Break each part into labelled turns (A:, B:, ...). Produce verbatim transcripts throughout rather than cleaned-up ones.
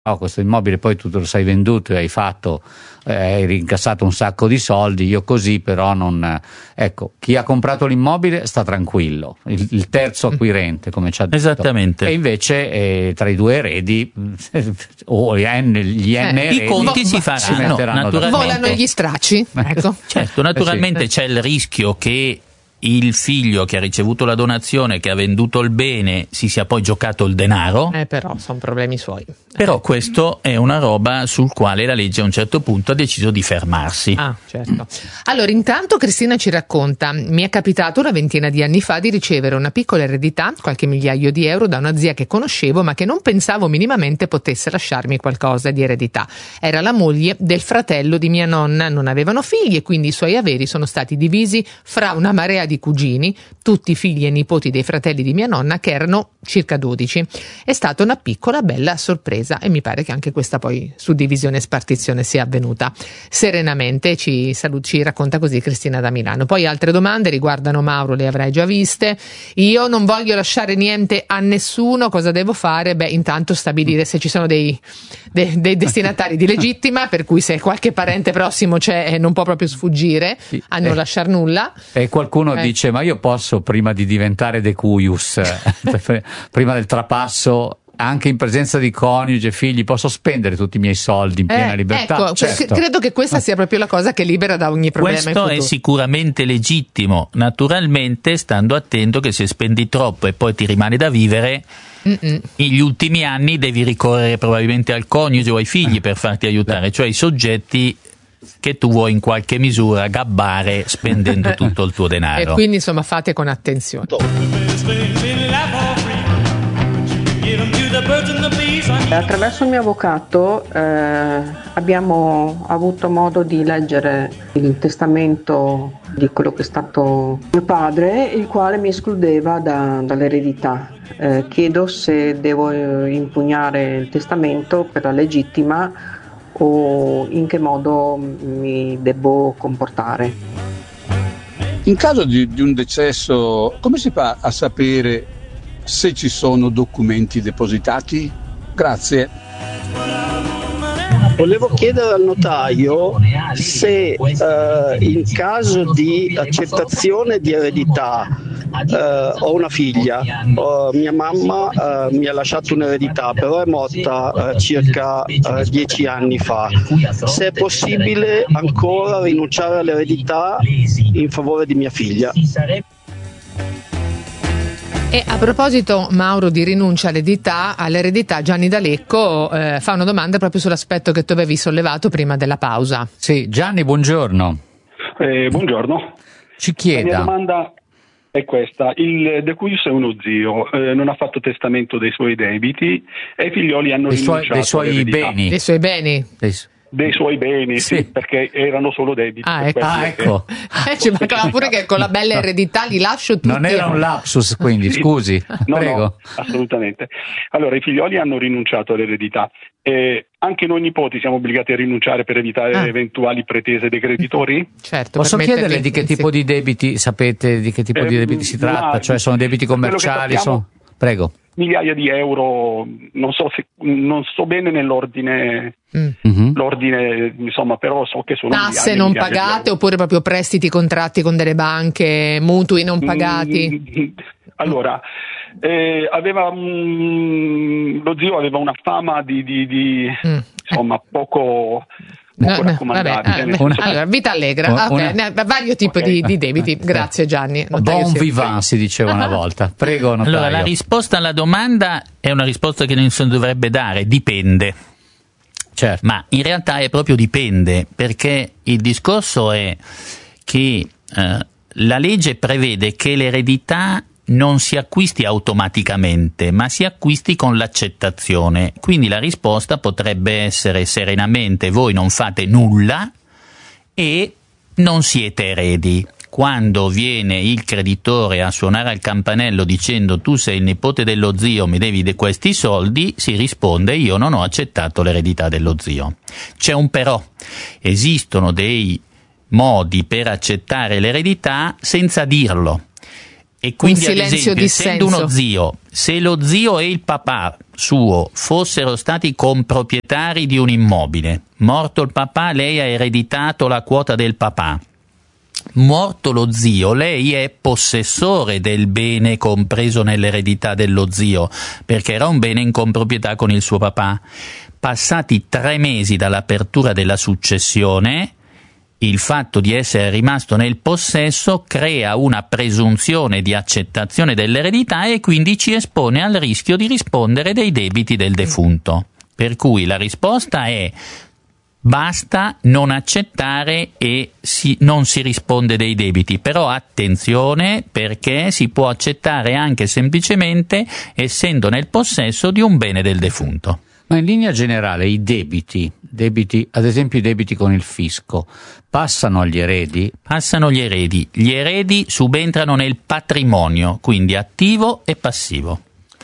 A: oh, questo immobile poi tu te lo sei venduto e hai fatto, eh, hai rincassato un sacco di soldi, io così però non, ecco, chi ha comprato l'immobile sta tranquillo, il, il terzo acquirente come ci ha detto.
B: Esattamente.
A: E invece eh, tra i due eredi o gli N eredi,
B: i conti si faranno,
A: si
B: naturalmente.
C: Volano gli stracci, ecco.
B: Certo, naturalmente
A: eh sì.
B: C'è il rischio che il figlio che ha ricevuto la donazione, che ha venduto il bene, si sia poi giocato il denaro.
C: Eh, però sono problemi suoi.
B: Però questo è una roba sul quale la legge a un certo punto ha deciso di fermarsi.
C: Ah, certo. Allora, intanto Cristina ci racconta: mi è capitato una ventina di anni fa di ricevere una piccola eredità, qualche migliaio di euro, da una zia che conoscevo ma che non pensavo minimamente potesse lasciarmi qualcosa di eredità. Era la moglie del fratello di mia nonna, non avevano figli e quindi i suoi averi sono stati divisi fra una marea di cugini, tutti figli e nipoti dei fratelli di mia nonna, che erano circa dodici. È stata una piccola bella sorpresa e mi pare che anche questa poi suddivisione e spartizione sia avvenuta serenamente. Ci, salut- ci racconta così Cristina da Milano. Poi altre domande riguardano Mauro, le avrai già viste. Io non voglio lasciare niente a nessuno, cosa devo fare? Beh, intanto stabilire se ci sono dei, dei, dei destinatari di legittima, per cui se qualche parente prossimo c'è non può proprio sfuggire a non
A: eh,
C: lasciar nulla.
A: E qualcuno
C: Eh.
A: dice: ma io posso, prima di diventare decuius, prima del trapasso, anche in presenza di coniuge e figli, posso spendere tutti i miei soldi in piena
C: Eh,
A: libertà?
C: ecco,
A: Certo.
C: c- credo che questa sia proprio la cosa che libera da ogni problema. in
B: Questo è
C: futuro.
B: sicuramente legittimo, naturalmente stando attento che se spendi troppo e poi ti rimane da vivere,
C: Mm-mm.
B: negli ultimi anni devi ricorrere probabilmente al coniuge o ai figli per farti aiutare, cioè i soggetti che tu vuoi in qualche misura gabbare spendendo tutto il tuo denaro.
C: E quindi insomma fate con attenzione.
D: Attraverso il mio avvocato eh, abbiamo avuto modo di leggere il testamento di quello che è stato mio padre, il quale mi escludeva da, dall'eredità. Eh, chiedo se devo eh, impugnare il testamento per la legittima o in che modo mi devo comportare.
E: In caso di, di un decesso, come si fa a sapere se ci sono documenti depositati? Grazie.
F: Volevo chiedere al notaio se eh, in caso di accettazione di eredità eh, ho una figlia, eh, mia mamma eh, mi ha lasciato un'eredità, però è morta eh, circa eh, dieci anni fa. Se è possibile ancora rinunciare all'eredità in favore di mia figlia.
C: E a proposito, Mauro, di rinuncia all'eredità, all'eredità Gianni D'Alecco eh, fa una domanda proprio sull'aspetto che tu avevi sollevato prima della pausa.
A: Sì, Gianni, buongiorno.
G: Eh, buongiorno.
A: Ci chieda.
G: La mia domanda è questa: il decuius è uno zio, eh, non ha fatto testamento dei suoi debiti e i figlioli hanno
A: Dei suoi,
G: rinunciato
A: dei suoi
G: all'eredità.
A: beni.
C: Dei suoi beni.
A: Dei su-
G: Dei suoi beni, sì,
A: Sì.
G: perché erano solo debiti.
C: Ah,
G: per
C: ecco.
G: quello
A: Ah,
G: che-
A: ecco.
C: Eh, ci mancava pure che con la bella eredità li lascio tutti.
A: Non era un lapsus, quindi,
G: Sì.
A: scusi.
G: No,
A: Prego.
G: no, assolutamente. Allora, i figlioli hanno rinunciato all'eredità. E anche noi nipoti siamo obbligati a rinunciare per evitare
C: Ah.
G: eventuali pretese dei creditori?
C: Certo,
A: Posso
C: per
A: chiederle
C: metterli
A: di che
C: in
A: tipo di debiti, sapete di che tipo di
G: Eh,
A: debiti si
G: ma
A: tratta? Cioè sono debiti
G: quello che
A: commerciali?
G: sappiamo-
A: Sono... Prego.
G: Migliaia di euro, non so se non so bene nell'ordine,
C: Mm.
A: Mhm.
G: l'ordine, insomma, però so che sono
C: Tasse
G: migliaia,
C: non
G: migliaia di
C: pagate
G: euro.
C: oppure proprio prestiti, contratti con delle banche, mutui non pagati?
G: Mm, allora, eh, aveva mm, lo zio aveva una fama di, di, di
C: Mm.
G: insomma poco,
C: No,
G: poco
C: no,
G: raccomandabile.
C: vabbè,
G: nel
C: eh,
G: senso-
C: allora, vita allegra,
A: Una-
C: ah, ok,
A: una-
C: ne- vario tipo
G: Ok.
C: di, di debiti. Grazie Gianni. Notaio
A: Bon
C: sì.
A: vivant si diceva una volta. Prego, notaio.
B: Allora, la risposta alla domanda è una risposta che non si dovrebbe dare, dipende.
A: Certo.
B: Ma in realtà è proprio dipende, perché il discorso è che eh, la legge prevede che l'eredità non si acquisti automaticamente, ma si acquisti con l'accettazione. Quindi la risposta potrebbe essere serenamente: voi non fate nulla e non siete eredi. Quando viene il creditore a suonare al campanello dicendo tu sei il nipote dello zio, mi devi di questi soldi, si risponde io non ho accettato l'eredità dello zio. C'è un però: esistono dei modi per accettare l'eredità senza dirlo. E quindi, ad
C: silenzio
B: esempio, essendo
C: dissenso.
B: uno zio, se lo zio e il papà suo fossero stati comproprietari di un immobile, morto il papà, lei ha ereditato la quota del papà. Morto lo zio, lei è possessore del bene compreso nell'eredità dello zio, perché era un bene in comproprietà con il suo papà. Passati tre mesi dall'apertura della successione, il fatto di essere rimasto nel possesso crea una presunzione di accettazione dell'eredità e quindi ci espone al rischio di rispondere dei debiti del defunto. Per cui la risposta è: basta non accettare e si, non si risponde dei debiti, però attenzione, perché si può accettare anche semplicemente essendo nel possesso di un bene del defunto.
A: Ma in linea generale i debiti, debiti, ad esempio i debiti con il fisco, passano agli eredi?
B: Passano gli eredi. Gli eredi subentrano nel patrimonio, quindi attivo e passivo.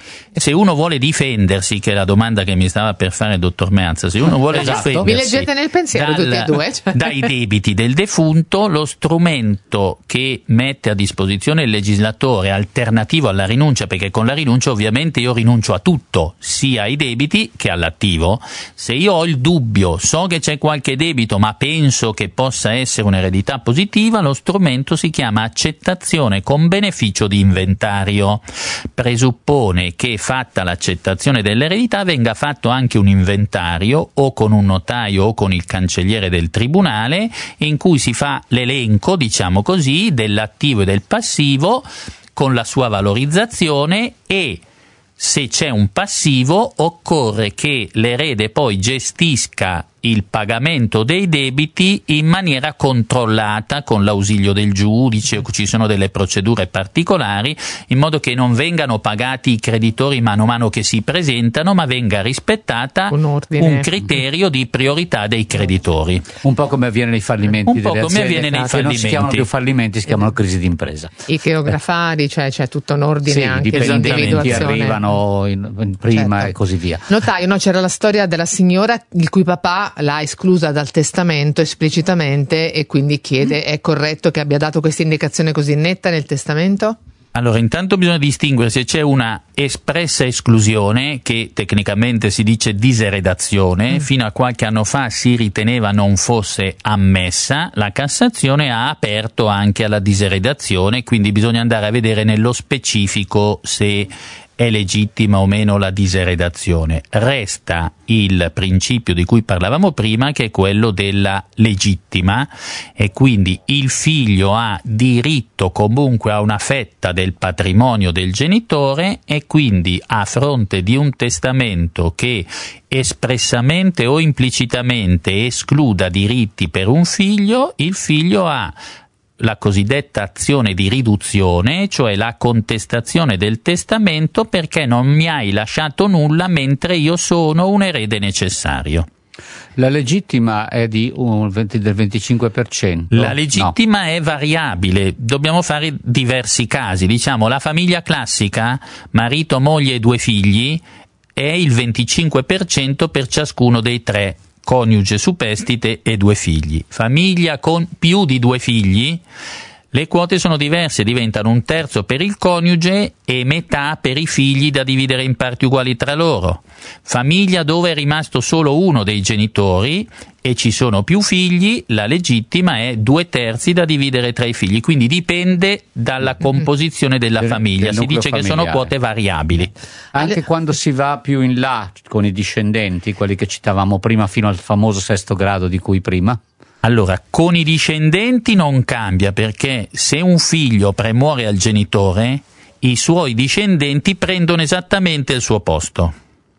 B: Se uno vuole difendersi, che è la domanda che mi stava per fare il dottor Meazza, se uno vuole
C: esatto.
B: difendersi,
C: mi leggete nel pensiero
B: dal,
C: tutti e due, cioè.
B: dai debiti del defunto, lo strumento che mette a disposizione il legislatore alternativo alla rinuncia, perché con la rinuncia ovviamente io rinuncio a tutto, sia ai debiti che all'attivo. Se io ho il dubbio, so che c'è qualche debito ma penso che possa essere un'eredità positiva, lo strumento si chiama accettazione con beneficio di inventario. Presuppone che fatta l'accettazione dell'eredità venga fatto anche un inventario o con un notaio o con il cancelliere del tribunale, in cui si fa l'elenco, diciamo così, dell'attivo e del passivo con la sua valorizzazione, e se c'è un passivo occorre che l'erede poi gestisca il pagamento dei debiti in maniera controllata con l'ausilio del giudice, o ci sono delle procedure particolari in modo che non vengano pagati i creditori mano a mano che si presentano, ma venga rispettata
C: un,
B: un criterio di priorità dei creditori.
A: Un po' come avviene nei fallimenti
B: un po'
A: delle
B: come
A: aziende,
B: avviene nei
A: che
B: fallimenti.
A: non si chiamano più fallimenti, si chiamano crisi d'impresa.
C: I cheografari, cioè c'è tutto un ordine,
A: Sì,
C: anche di
A: dipendenti
C: individuazione.
A: arrivano in, in prima, certo, e così via.
C: Notaio, no, c'era la storia della signora il cui papà l'ha esclusa dal testamento esplicitamente e quindi chiede: è corretto che abbia dato questa indicazione così netta nel testamento?
B: Allora, intanto bisogna distinguere se c'è una espressa esclusione, che tecnicamente si dice diseredazione, mm. fino a qualche anno fa si riteneva non fosse ammessa, la Cassazione ha aperto anche alla diseredazione, quindi bisogna andare a vedere nello specifico se è legittima o meno la diseredazione. Resta il principio di cui parlavamo prima, che è quello della legittima, e quindi il figlio ha diritto comunque a una fetta del patrimonio del genitore, e quindi a fronte di un testamento che espressamente o implicitamente escluda diritti per un figlio, il figlio ha la cosiddetta azione di riduzione, cioè la contestazione del testamento perché non mi hai lasciato nulla mentre io sono un erede necessario.
A: La legittima è di un venti, del venticinque per cento?
B: La legittima no. è variabile, dobbiamo fare diversi casi. Diciamo, la famiglia classica, marito, moglie e due figli, è il venticinque per cento per ciascuno dei tre, coniuge superstite e due figli. Famiglia con più di due figli, le quote sono diverse, diventano un terzo per il coniuge e metà per i figli da dividere in parti uguali tra loro. Famiglia dove è rimasto solo uno dei genitori e ci sono più figli, la legittima è due terzi da dividere tra i figli, quindi dipende dalla composizione della
A: del,
B: famiglia,
A: del
B: si dice
A: familiare.
B: Che sono quote variabili.
A: Anche quando si va più in là con i discendenti, quelli che citavamo prima, fino al famoso sesto grado di cui prima?
B: Allora, con i discendenti non cambia, perché se un figlio premuore al genitore, i suoi discendenti prendono esattamente il suo posto.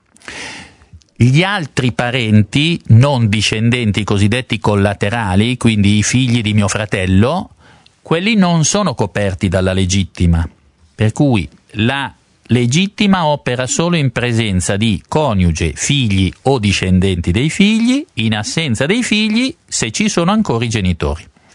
B: Gli altri parenti non discendenti, cosiddetti collaterali, quindi i figli di mio fratello, quelli non sono coperti dalla legittima, per cui la legittima opera solo in presenza di coniuge, figli o discendenti dei figli, in assenza dei figli se ci sono ancora i genitori.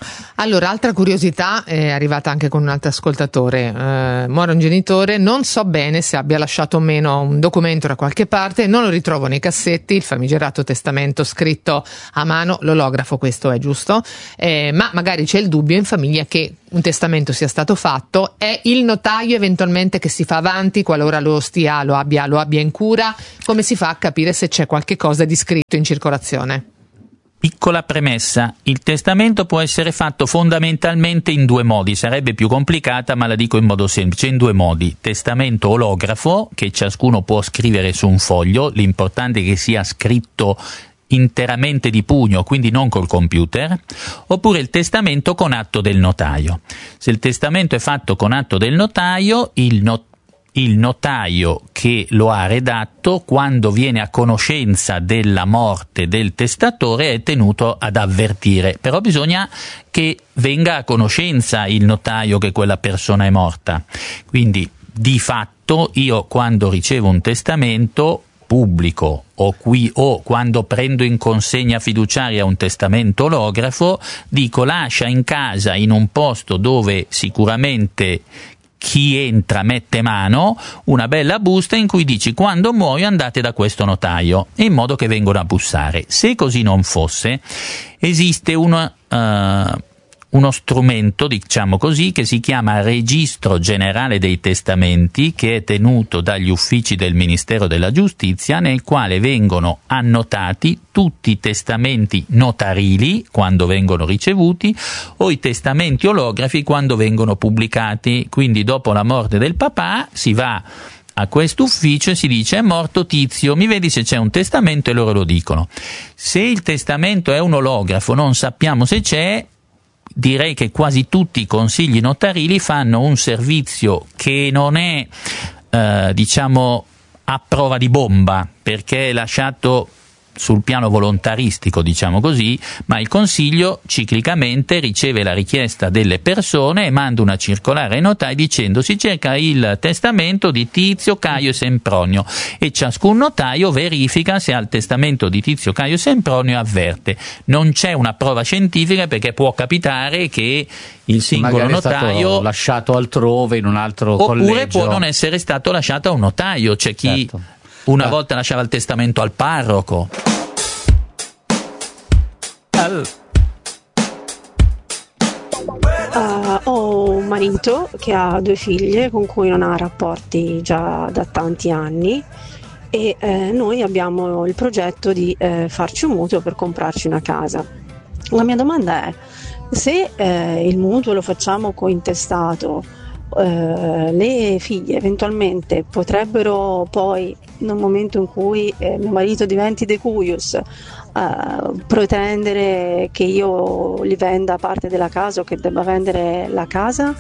C: Allora, altra curiosità è arrivata anche con un altro ascoltatore. Eh, muore un genitore, non so bene se abbia lasciato o meno un documento da qualche parte, non lo ritrovo nei cassetti, il famigerato testamento scritto a mano, l'olografo, questo è giusto, eh, ma magari c'è il dubbio in famiglia che un testamento sia stato fatto. È il notaio eventualmente che si fa avanti qualora lo stia, lo abbia, lo abbia in cura? Come si fa a capire se c'è qualche cosa di scritto in circolazione?
B: Piccola premessa, il testamento può essere fatto fondamentalmente in due modi, sarebbe più complicata ma la dico in modo semplice, in due modi: testamento olografo, che ciascuno può scrivere su un foglio, l'importante è che sia scritto interamente di pugno, quindi non col computer, oppure il testamento con atto del notaio. Se il testamento è fatto con atto del notaio, il notaio Il notaio che lo ha redatto, quando viene a conoscenza della morte del testatore, è tenuto ad avvertire. Però bisogna che venga a conoscenza il notaio che quella persona è morta. Quindi, di fatto, io quando ricevo un testamento pubblico o qui o quando prendo in consegna fiduciaria un testamento olografo, dico: lascia in casa, in un posto dove sicuramente chi entra mette mano, una bella busta in cui dici: quando muoio andate da questo notaio, in modo che vengono a bussare. Se così non fosse, esiste una, uh, uno strumento, diciamo così, che si chiama Registro Generale dei Testamenti, che è tenuto dagli uffici del Ministero della Giustizia, nel quale vengono annotati tutti i testamenti notarili quando vengono ricevuti o i testamenti olografi quando vengono pubblicati. Quindi dopo la morte del papà si va a questo ufficio e si dice: è morto Tizio, mi vedi se c'è un testamento, e loro lo dicono. Se il testamento è un olografo, non sappiamo se c'è, direi che quasi tutti i consigli notarili fanno un servizio che non è eh, diciamo a prova di bomba, perché è lasciato sul piano volontaristico, diciamo così, ma il consiglio ciclicamente riceve la richiesta delle persone e manda una circolare ai notai dicendo: si cerca il testamento di Tizio, Caio e Sempronio, e ciascun notaio verifica se al testamento di Tizio, Caio e Sempronio avverte. Non c'è una prova scientifica, perché può capitare che il singolo
A: magari
B: notaio
A: è stato lasciato altrove in un altro
B: oppure
A: collegio,
B: oppure può non essere stato lasciato a un notaio. C'è chi certo. una ah. volta lasciava il testamento al parroco.
H: Uh, ho un marito che ha due figlie con cui non ha rapporti già da tanti anni, e eh, noi abbiamo il progetto di eh, farci un mutuo per comprarci una casa. La mia domanda è: se eh, il mutuo lo facciamo cointestato, eh, le figlie eventualmente potrebbero poi, nel momento in cui eh, mio marito diventi decuius, Uh, pretendere che io gli venda parte della casa o che debba vendere la casa?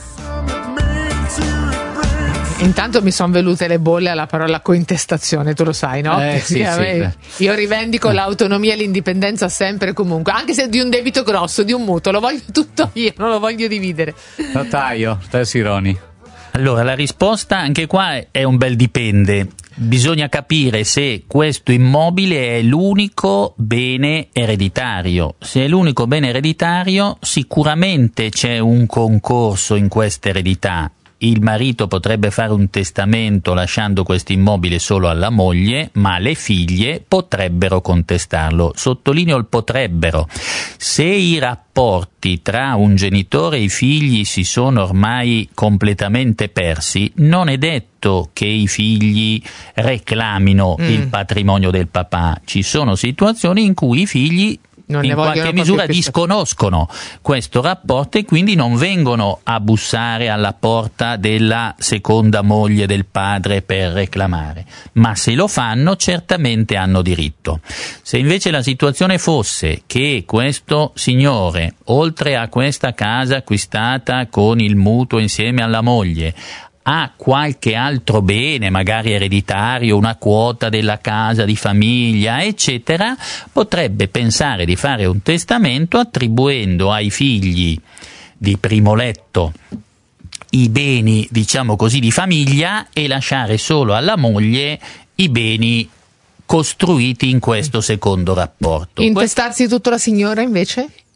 C: Intanto mi sono venute le bolle alla parola cointestazione, tu lo sai, no?
A: Eh, sì, sì,
C: io rivendico eh. l'autonomia e l'indipendenza sempre e comunque, anche se di un debito grosso, di un mutuo, lo voglio tutto io, non lo voglio dividere.
A: Notaio, te Sironi.
B: Allora, la risposta anche qua è un bel dipende. Bisogna capire se questo immobile è l'unico bene ereditario. Se è l'unico bene ereditario, sicuramente c'è un concorso in questa eredità. Il marito potrebbe fare un testamento lasciando questo immobile solo alla moglie, ma le figlie potrebbero contestarlo. Sottolineo il potrebbero. Se i rapporti tra un genitore e i figli si sono ormai completamente persi, non è detto che i figli reclamino mm. il patrimonio del papà. Ci sono situazioni in cui i figli non in qualche misura disconoscono questo rapporto e quindi non vengono a bussare alla porta della seconda moglie del padre per reclamare, ma se lo fanno certamente hanno diritto. Se invece la situazione fosse che questo signore, oltre a questa casa acquistata con il mutuo insieme alla moglie, ha qualche altro bene, magari ereditario, una quota della casa di famiglia, eccetera, potrebbe pensare di fare un testamento attribuendo ai figli di primo letto i beni, diciamo così, di famiglia e lasciare solo alla moglie i beni costruiti in questo secondo rapporto.
C: Intestarsi tutto la signora invece?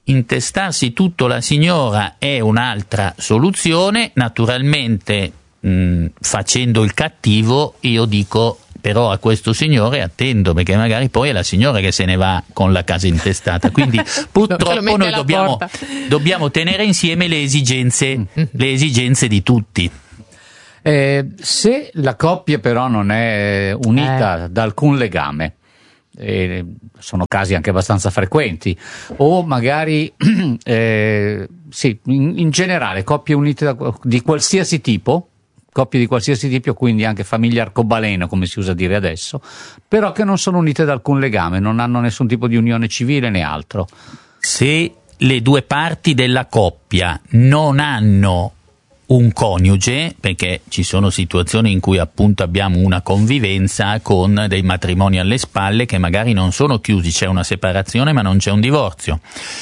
B: intestarsi tutto la signora è un'altra soluzione, naturalmente mh, facendo il cattivo io dico però a questo signore attendo, perché magari poi è la signora che se ne va con la casa intestata, quindi purtroppo noi dobbiamo, dobbiamo tenere insieme le esigenze, le esigenze di tutti.
A: Eh, se la coppia però non è unita eh. da alcun legame, eh, sono casi anche abbastanza frequenti, o magari eh, sì, in, in generale coppie unite da, di qualsiasi tipo, coppie di qualsiasi tipo, quindi anche famiglia arcobaleno come si usa dire adesso, però che non sono unite da alcun legame, non hanno nessun tipo di unione civile né altro.
B: Se le due parti della coppia non hanno un coniuge, perché ci sono situazioni in cui appunto abbiamo una convivenza con dei matrimoni alle spalle che magari non sono chiusi, c'è una separazione ma non c'è un divorzio,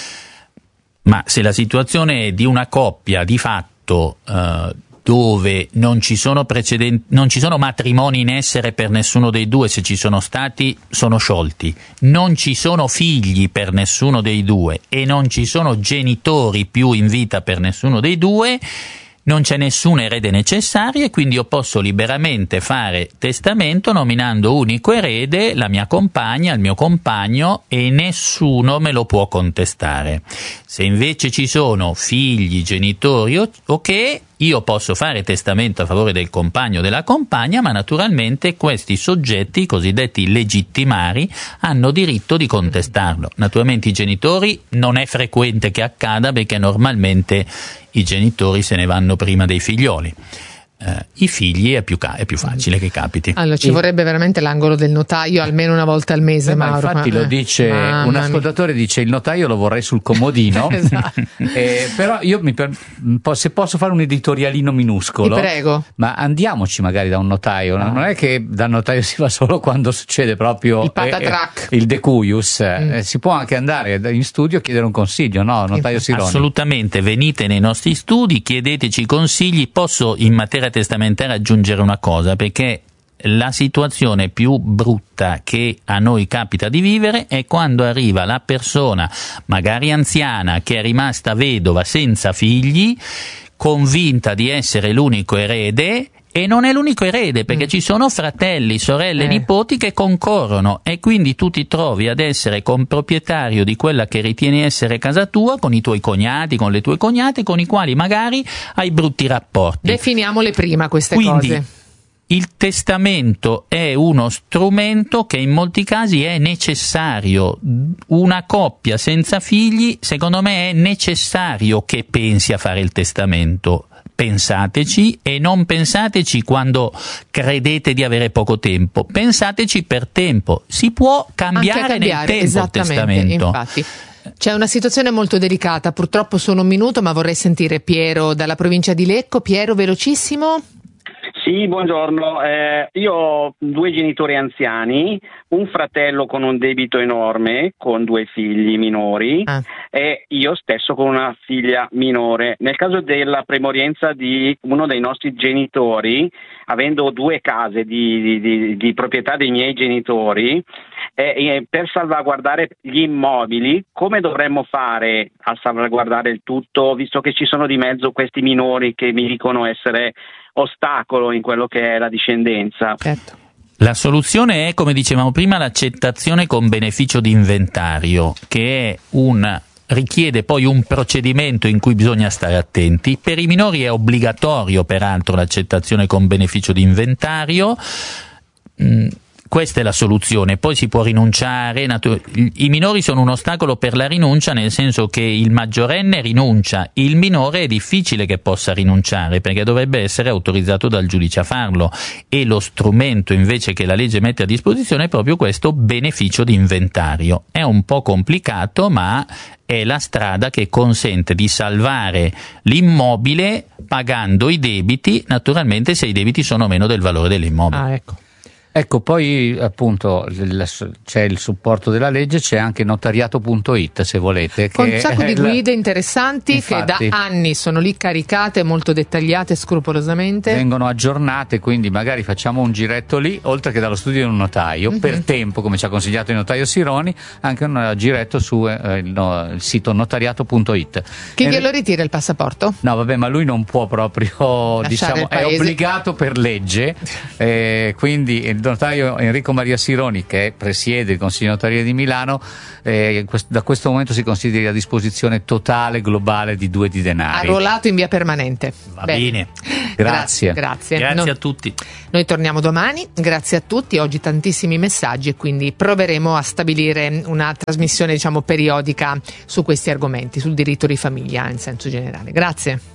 B: ma se la situazione è di una coppia di fatto eh, dove non ci sono precedenti, non ci sono matrimoni in essere per nessuno dei due, se ci sono stati sono sciolti, non ci sono figli per nessuno dei due e non ci sono genitori più in vita per nessuno dei due, non c'è nessun erede necessario e quindi io posso liberamente fare testamento nominando unico erede la mia compagna, il mio compagno, e nessuno me lo può contestare. Se invece ci sono figli, genitori o, o che, io posso fare testamento a favore del compagno o della compagna, ma naturalmente questi soggetti, i cosiddetti legittimari, hanno diritto di contestarlo. Naturalmente i genitori non è frequente che accada perché normalmente i genitori se ne vanno prima dei figlioli. Eh, i figli è più, ca- è più facile che capiti.
C: Allora ci vorrebbe veramente l'angolo del notaio almeno una volta al mese.
A: Beh,
C: Mauro,
A: infatti
C: ma,
A: lo dice
C: eh,
A: un ascoltatore, dice il notaio lo vorrei sul comodino.
C: Esatto.
A: eh, però io mi per, se posso fare un editorialino minuscolo,
C: ti prego,
A: ma andiamoci magari da un notaio, no. Non è che dal notaio si va solo quando succede proprio
C: il patatrac,
A: eh, il decuius,
C: mm.
A: eh, si può anche andare in studio a chiedere un consiglio, no notaio Sironi?
B: Assolutamente, venite nei nostri studi, chiedeteci consigli. Posso in materia testamentare aggiungere una cosa, perché la situazione più brutta che a noi capita di vivere è quando arriva la persona, magari anziana, che è rimasta vedova senza figli, convinta di essere l'unico erede, e non è l'unico erede, perché mm. ci sono fratelli, sorelle, eh. nipoti che concorrono, e quindi tu ti trovi ad essere comproprietario di quella che ritieni essere casa tua, con i tuoi cognati, con le tue cognate, con i quali magari hai brutti rapporti.
C: Definiamole prima queste
B: quindi,
C: cose.
B: Il testamento è uno strumento che in molti casi è necessario. Una coppia senza figli, secondo me, è necessario che pensi a fare il testamento. Pensateci, e non pensateci quando credete di avere poco tempo, pensateci per tempo. Si può cambiare, cambiare nel tempo il testamento.
C: Infatti. C'è una situazione molto delicata, purtroppo sono un minuto, ma vorrei sentire Piero dalla provincia di Lecco. Piero, velocissimo.
I: Sì, buongiorno. Eh, io ho due genitori anziani, un fratello con un debito enorme, con due figli minori, ah. e io stesso con una figlia minore. Nel caso della premorienza di uno dei nostri genitori, avendo due case di, di, di, di proprietà dei miei genitori, eh, per salvaguardare gli immobili, come dovremmo fare a salvaguardare il tutto, visto che ci sono di mezzo questi minori che mi dicono essere ostacolo in quello che è la discendenza?
C: Certo.
B: La soluzione è, come dicevamo prima, l'accettazione con beneficio di inventario, che è un richiede poi un procedimento in cui bisogna stare attenti. Per i minori è obbligatorio, peraltro, l'accettazione con beneficio di inventario. Mm. Questa è la soluzione, poi si può rinunciare. I minori sono un ostacolo per la rinuncia, nel senso che il maggiorenne rinuncia, il minore è difficile che possa rinunciare perché dovrebbe essere autorizzato dal giudice a farlo, e lo strumento invece che la legge mette a disposizione è proprio questo beneficio di inventario. È un po' complicato, ma è la strada che consente di salvare l'immobile pagando i debiti, naturalmente se i debiti sono meno del valore dell'immobile.
C: Ah, ecco.
A: Ecco, poi appunto il, c'è il supporto della legge, c'è anche notariato punto it se volete.
C: Con
A: che
C: un sacco di
A: la...
C: guide interessanti. Infatti, che da anni sono lì caricate, molto dettagliate, scrupolosamente.
A: Vengono aggiornate, quindi magari facciamo un giretto lì, oltre che dallo studio di un notaio, mm-hmm. per tempo, come ci ha consigliato il notaio Sironi, anche un giretto su eh, il, no, il sito notariato punto it.
C: Chi glielo ritira il passaporto?
A: No, vabbè, ma lui non può proprio, diciamo, è obbligato per legge, eh, quindi il notaio Enrico Maria Sironi, che presiede il Consiglio Notarile di Milano, eh, da questo momento si consideri a disposizione totale, globale di due di denari.
C: Arruolato in via permanente.
B: Va bene. bene.
A: Grazie.
C: Grazie.
B: Grazie
C: no,
B: a tutti.
C: Noi torniamo domani, grazie a tutti. Oggi tantissimi messaggi e quindi proveremo a stabilire una trasmissione, diciamo, periodica su questi argomenti, sul diritto di famiglia in senso generale. Grazie.